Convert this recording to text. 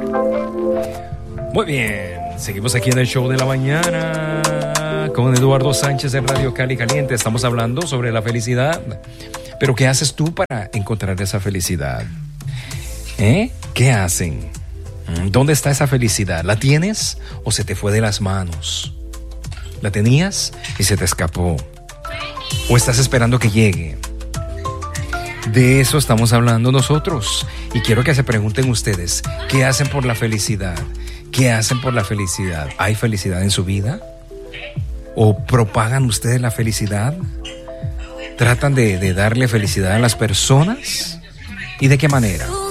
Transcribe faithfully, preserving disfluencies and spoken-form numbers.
Muy bien, seguimos aquí en el show de la mañana con Eduardo Sánchez en Radio Cali Caliente. Estamos hablando sobre la felicidad. Pero ¿qué haces tú para encontrar esa felicidad? ¿Eh? ¿Qué hacen? ¿Dónde está esa felicidad? ¿La tienes o se te fue de las manos? ¿La tenías y se te escapó? ¿O estás esperando que llegue? De eso estamos hablando nosotros. Y quiero que se pregunten ustedes, ¿qué hacen por la felicidad? ¿Qué hacen por la felicidad? ¿Hay felicidad en su vida? ¿O propagan ustedes la felicidad? ¿Tratan de, de darle felicidad a las personas? ¿Y de qué manera?